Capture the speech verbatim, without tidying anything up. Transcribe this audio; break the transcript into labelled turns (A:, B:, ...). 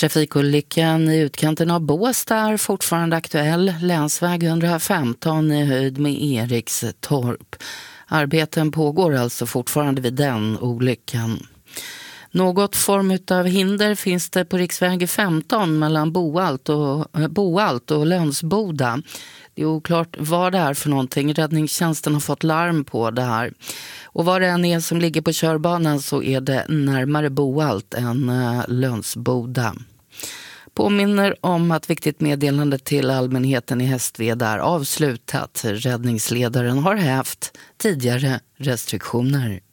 A: Trafikolyckan i utkanten av Båstad är fortfarande aktuell. Länsväg hundrafemton i höjd med Erikstorp. Arbeten pågår alltså fortfarande vid den olyckan. Något form av hinder finns det på riksväg femton mellan Boalt och, Boalt och Lönsboda. Det är oklart vad det är för någonting. Räddningstjänsten har fått larm på det här. Och vad det än är som ligger på körbanan så är det närmare Boalt än Lönsboda. Påminner om att viktigt meddelande till allmänheten i Hästveda är avslutat. Räddningsledaren har hävt tidigare restriktioner.